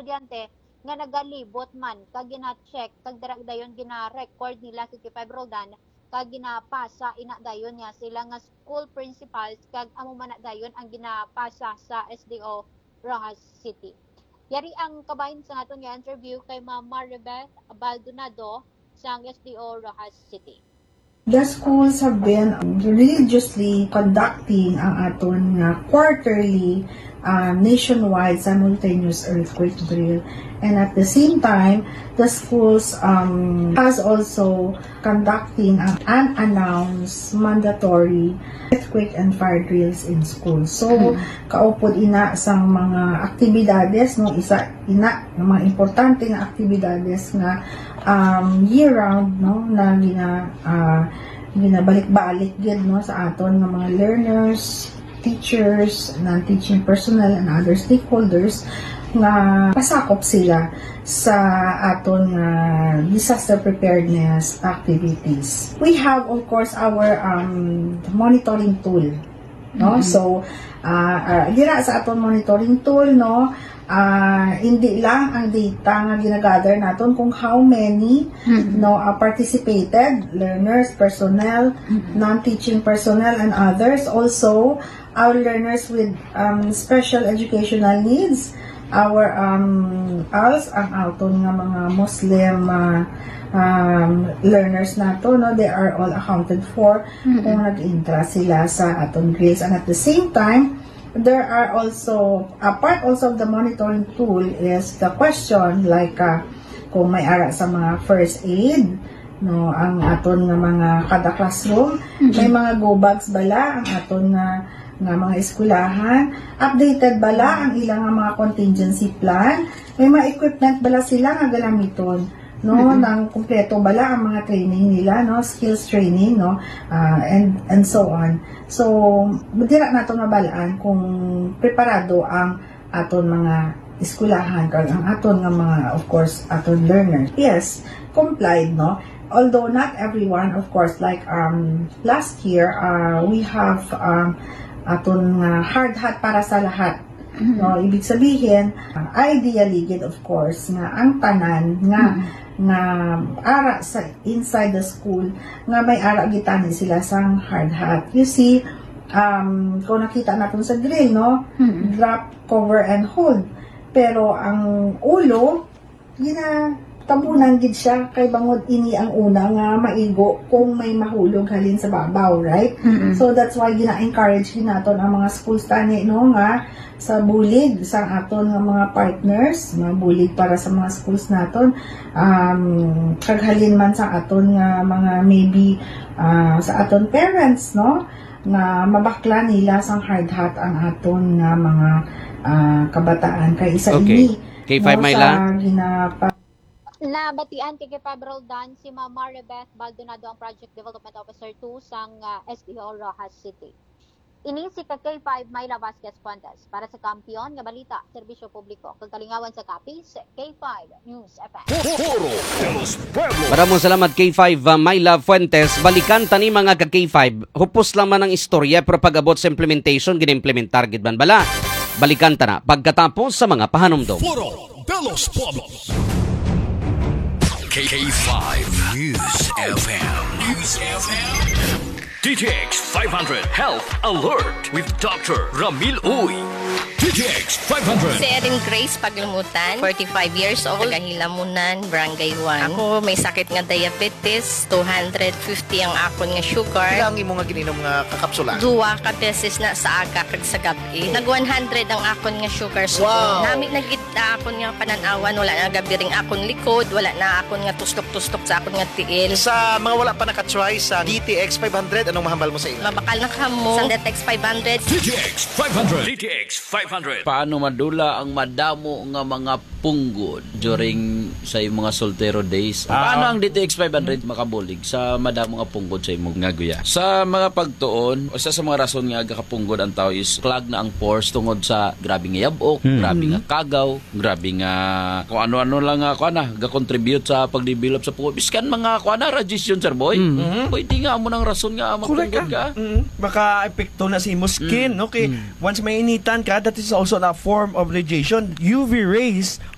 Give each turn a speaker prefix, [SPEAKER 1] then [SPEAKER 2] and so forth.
[SPEAKER 1] estudyante nga nagalibot man kag gina-check kag dayon gina-record nila kay Roldan kag ginapasa ina dayon niya sila nga school principals kag amo man na dayon ang ginapasa sa SDO Rojas City. Yari ang kabahin sa aton nga interview kay Ma'am Maribeth Baldonado sa SDO Rojas City.
[SPEAKER 2] The schools have been religiously conducting ang aton nga quarterly nationwide simultaneous earthquake drill, and at the same time the schools has also conducting ang unannounced mandatory earthquake and fire drills in schools. So kaupod ina sang mga aktibidades no, isa ina ng mga importante nga aktibidades nga year round no na ginabalik-balik gid no sa aton nga mga learners, teachers, non-teaching personnel and other stakeholders nga pasakop sila sa aton disaster preparedness activities. We have of course our monitoring tool no. So dira sa aton monitoring tool no, hindi lang ang data nga ginagather naton kung how many no participated learners, personnel, non-teaching personnel and others, also our learners with special educational needs, our ALS, ang aton nga mga Muslim learners nato no, they are all accounted for kung nag-intra sila sa aton drills. And at the same time there are also a part also of the monitoring tool is the question like kung may ara sa mga first aid no, ang aton nga mga kada classroom may mga go bags bala ang aton nga mga eskwelahan, updated bala ang ilang nga mga contingency plan, may mga equipment bala sila nga galamiton no, nang kumpleto bala ang mga training nila no, skills training no, and so on. So dira nato mabalaan kung preparado ang aton mga eskwelahan kag ang aton nga mga of course aton learners. Yes, complied no, although not everyone of course, like last year we have aton hard hat para sa lahat no, ibig sabihin ideally gid of course nga ang tanan nga ara sa inside the school nga may ara gitani sila sang hard hat. You see kung nakita natin sa drill no, drop, cover and hold, pero ang ulo tabunan gid siya kay bangod ini ang una nga maigo kung may mahulog halin sa babaw, right? So that's why gina-encourage din naton ang mga schools tani no nga sa bulig sa aton nga mga partners, mga bulig para sa mga schools naton, kag halin man sa aton nga mga maybe sa aton parents no, nga mabakla nila sang hard hat ang aton nga mga kabataan kay isa ini
[SPEAKER 3] K5 no, Myla
[SPEAKER 1] Nabatian kay Roldan si Ma'am Maribeth Baldonado, ang Project Development Officer 2 sang SDO Rojas City. Ini si K5 Myla Vasquez Fuentes para sa Kampiyon nga Balita, Serbisyo Publiko. Kag kalingawan sa Kapis, K5 News FM.
[SPEAKER 3] Maraming salamat K5 Myla Fuentes. Balikan tani mga ka K5. Hupos lang man ang istorya pero pag-abot sa implementation ginimplementar gid man bala. Balikan ta na pagkatapos sa mga pahanumdom.
[SPEAKER 4] Foro de los Pueblos. K5 News FM. News FM. DTX 500 Health Alert with Dr. Ramil Uy. DTX 500.
[SPEAKER 5] Si Erin Grace Paglumutan, 45 years old, Tagahilamunan, Barangay 1. Ako may sakit nga diabetes, 250 ang akon nga sugar.
[SPEAKER 6] Ilang imo nga gininom nga kakapsula?
[SPEAKER 5] Duwa ka beses na sa aga kag sa gabi. Nag 100 ang akon nga sugar. So nami nagita akon nga pananawan, wala na gabi ring akon likod, wala na akon nga tuslok-tuslok sa akon nga tiil.
[SPEAKER 6] Sa mga wala pa nakatry sa DTX 500, anong mahambal mo sa ila?
[SPEAKER 5] Mabakal na kamo sa DTX 500.
[SPEAKER 4] DTX 500. DTX 500.
[SPEAKER 7] Paano madula ang madamo nga mga punggod during sa imong mga soltero days? Paano ang DTX 500 makabulig sa madamo nga punggod sa imong nga guya? Sa mga pagtuon, isa sa mga rason nga gakapunggod ang tao is clog na ang pores tungod sa grabe nga yabok, grabe nga kagaw, grabe nga kung ano-ano lang nga ga-contribute sa pagdevelop sa punggod. Biskan mga radiation sir boy. Pwede nga mo nang rason nga mapunggod ka.
[SPEAKER 8] Baka epekto na sa imo skin, okay? Once may initan ka, that is also a form of radiation. UV rays